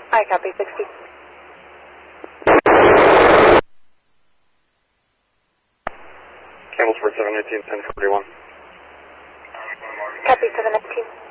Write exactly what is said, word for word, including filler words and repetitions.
I copy sixty. Campbellsport seven nineteen, ten forty-one. Copy seven nineteen.